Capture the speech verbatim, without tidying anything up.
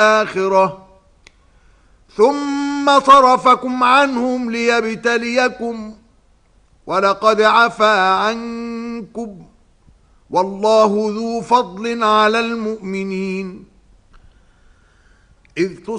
الآخرة ثم صرفكم عنهم ليبتليكم ولقد عفا عنكم والله ذو فضل على المؤمنين إذ